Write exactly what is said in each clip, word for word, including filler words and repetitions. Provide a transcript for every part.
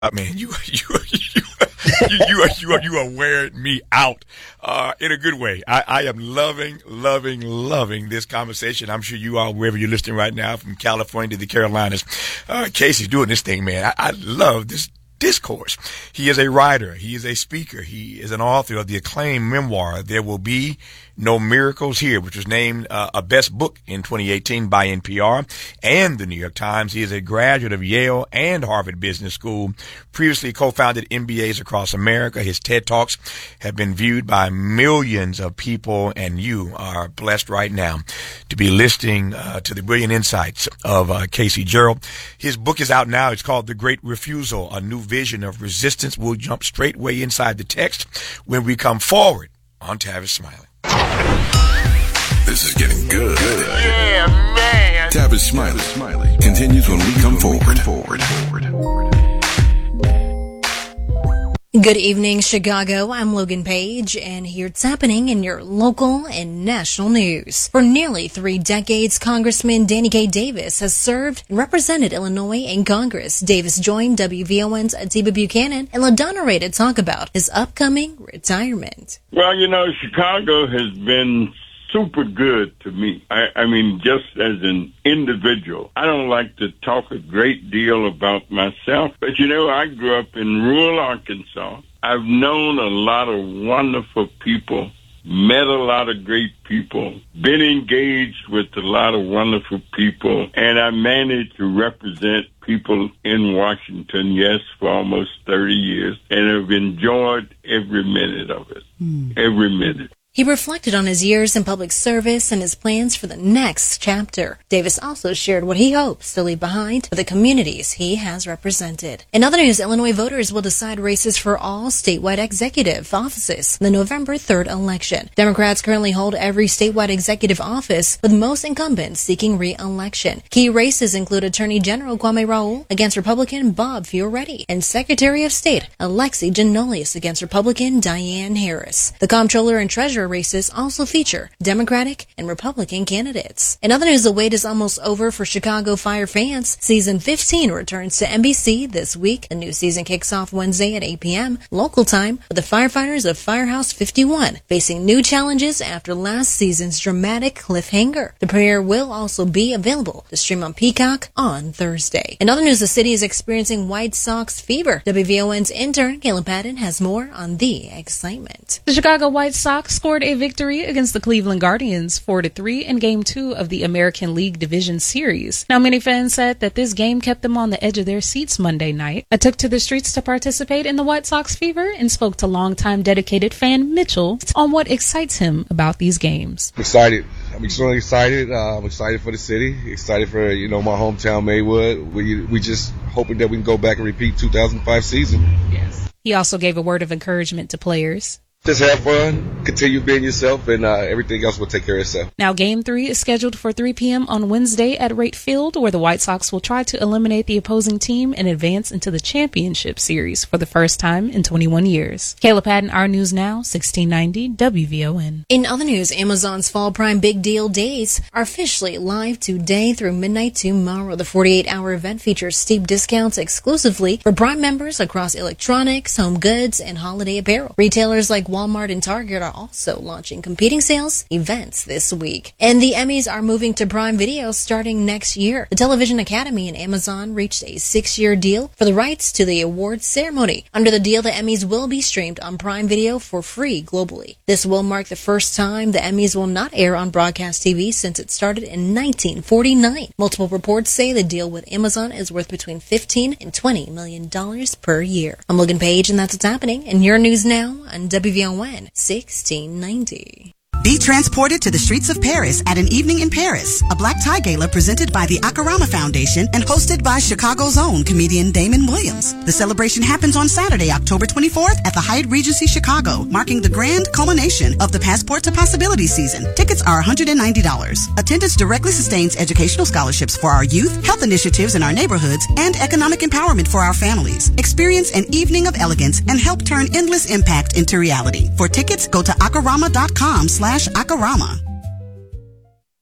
Uh, man, you you you you, you are you are you are wearing me out uh, in a good way. I, I am loving, loving, loving this conversation. I'm sure you are wherever you're listening right now, from California to the Carolinas. Uh, Casey's doing this thing, man. I, I love this discourse. He is a writer. He is a speaker. He is an author of the acclaimed memoir, There Will Be No Miracles Here, which was named uh, a best book in twenty eighteen by N P R and the New York Times. He is a graduate of Yale and Harvard Business School, previously co-founded M B As across America. His TED Talks have been viewed by millions of people, and you are blessed right now to be listening uh, to the brilliant insights of uh, Casey Gerald. His book is out now. It's called The Great Refusal, A New Vision of Resistance. We'll jump straight way inside the text when we come forward on Tavis Smiley. This is getting good. Yeah, man. Tavis Smiley, Smiley continues when we come forward. forward. forward. Good evening, Chicago. I'm Logan Page, and here's happening in your local and national news. For nearly three decades, Congressman Danny K. Davis has served and represented Illinois in Congress. Davis joined W V O N's Atiba Buchanan and LaDonna Ray to talk about his upcoming retirement. Well, you know, Chicago has been super good to me. I, I mean, just as an individual. I don't like to talk a great deal about myself, but you know, I grew up in rural Arkansas. I've known a lot of wonderful people, met a lot of great people, been engaged with a lot of wonderful people, and I managed to represent people in Washington, yes, for almost thirty years, and have enjoyed every minute of it, mm. every minute. He reflected on his years in public service and his plans for the next chapter. Davis also shared what he hopes to leave behind for the communities he has represented. In other news, Illinois voters will decide races for all statewide executive offices in the November third election. Democrats currently hold every statewide executive office, with most incumbents seeking re-election. Key races include Attorney General Kwame Raoul against Republican Bob Fioretti and Secretary of State Alexi Giannoulias against Republican Diane Harris. The Comptroller and Treasurer races also feature Democratic and Republican candidates. In other news, the wait is almost over for Chicago Fire fans. Season fifteen returns to N B C this week. The new season kicks off Wednesday at eight p.m. local time, with the firefighters of Firehouse fifty-one facing new challenges after last season's dramatic cliffhanger. The premiere will also be available to stream on Peacock on Thursday. In other news, the city is experiencing White Sox fever. W V O N's intern Caleb Patton has more on the excitement. The Chicago White Sox scored a victory against the Cleveland Guardians four to three in Game two of the American League Division Series. Now, many fans said that this game kept them on the edge of their seats Monday night. I took to the streets to participate in the White Sox fever and spoke to longtime dedicated fan Mitchell on what excites him about these games. I'm excited. I'm extremely excited. Uh, I'm excited for the city. Excited for, you know, my hometown, Maywood. We we just hoping that we can go back and repeat two thousand five season. Yes. He also gave a word of encouragement to players. Just have fun, continue being yourself, and uh, everything else will take care of itself. Now, Game three is scheduled for three p.m. on Wednesday at Wright Field, where the White Sox will try to eliminate the opposing team and advance into the championship series for the first time in twenty-one years. Kayla Patton, Our News Now, sixteen ninety W V O N. In other news, Amazon's Fall Prime Big Deal Days are officially live today through midnight tomorrow. The forty-eight hour event features steep discounts exclusively for Prime members across electronics, home goods, and holiday apparel. Retailers like Walmart and Target are also launching competing sales events this week. And the Emmys are moving to Prime Video starting next year. The Television Academy and Amazon reached a six-year deal for the rights to the awards ceremony. Under the deal, the Emmys will be streamed on Prime Video for free globally. This will mark the first time the Emmys will not air on broadcast T V since it started in nineteen forty-nine. Multiple reports say the deal with Amazon is worth between fifteen and twenty million dollars per year. I'm Logan Page, and that's what's happening in your news now on W V O N sixteen ninety. Be transported to the streets of Paris at an evening in Paris, a black tie gala presented by the Akarama Foundation and hosted by Chicago's own comedian Damon Williams. The celebration happens on Saturday, October twenty-fourth at the Hyatt Regency Chicago, marking the grand culmination of the Passport to Possibility season. Tickets are one hundred ninety dollars. Attendance directly sustains educational scholarships for our youth, health initiatives in our neighborhoods, and economic empowerment for our families. Experience an evening of elegance and help turn endless impact into reality. For tickets, go to akarama dot com slash Akarama.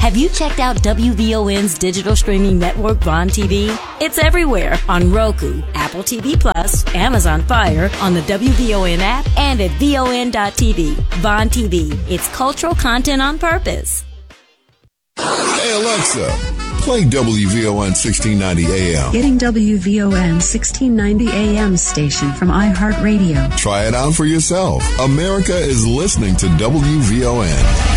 Have you checked out W V O N's digital streaming network, Vaughn T V? It's everywhere on Roku, Apple T V Plus, Amazon Fire, on the W V O N app, and at V O N dot T V. Vaughn T V. It's cultural content on purpose. Hey, Alexa, play W V O N sixteen ninety A M. Getting W V O N sixteen ninety A M station from iHeartRadio. Try it out for yourself. America is listening to W V O N.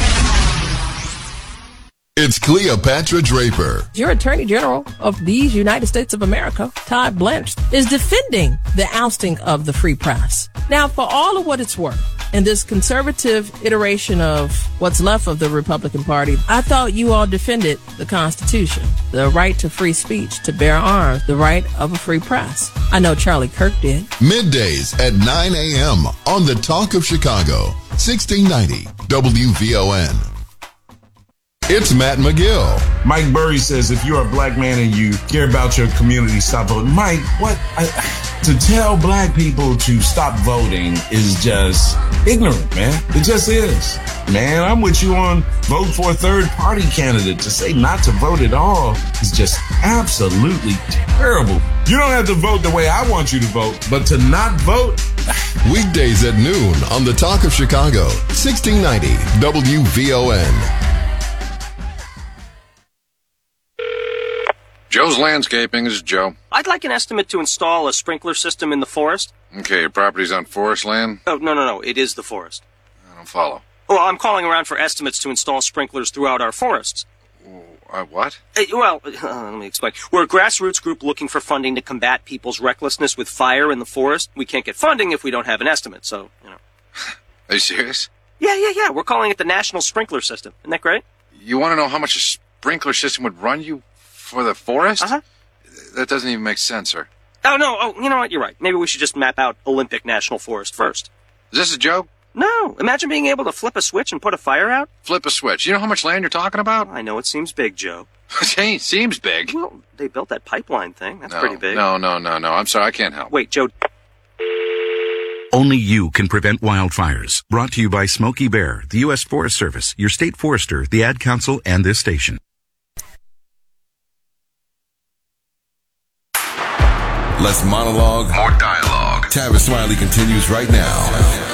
It's Cleopatra Draper. Your Attorney General of these United States of America, Todd Blanche, is defending the ousting of the free press. Now, for all of what it's worth, in this conservative iteration of what's left of the Republican Party, I thought you all defended the Constitution, the right to free speech, to bear arms, the right of a free press. I know Charlie Kirk did. Middays at nine a.m. on the Talk of Chicago, sixteen ninety W V O N. It's Matt McGill. Mike Burry says if you're a black man and you care about your community, stop voting. Mike, what? I, to tell black people to stop voting is just ignorant, man. It just is. Man, I'm with you on vote for a third party candidate. To say not to vote at all is just absolutely terrible. You don't have to vote the way I want you to vote, but to not vote? Weekdays at noon on the Talk of Chicago, sixteen ninety W V O N. Joe's Landscaping. This is Joe. I'd like an estimate to install a sprinkler system in the forest. Okay, your property's on forest land? Oh, no, no, no. It is the forest. I don't follow. Well, I'm calling around for estimates to install sprinklers throughout our forests. Uh, what? Uh, well, uh, let me explain. We're a grassroots group looking for funding to combat people's recklessness with fire in the forest. We can't get funding if we don't have an estimate, so, you know. Are you serious? Yeah, yeah, yeah. We're calling it the National Sprinkler System. Isn't that great? You want to know how much a sprinkler system would run you? For the forest? Uh-huh. That doesn't even make sense, sir. Oh, no. Oh, you know what? You're right. Maybe we should just map out Olympic National Forest first. Is this a joke? No. Imagine being able to flip a switch and put a fire out. Flip a switch. You know how much land you're talking about? I know it seems big, Joe. It seems big. Well, they built that pipeline thing. That's no, pretty big. No, no, no, no. I'm sorry. I can't help. Wait, Joe. Only you can prevent wildfires. Brought to you by Smokey Bear, the U S Forest Service, your state forester, the Ad Council, and this station. Less monologue, more dialogue. Tavis Smiley continues right now.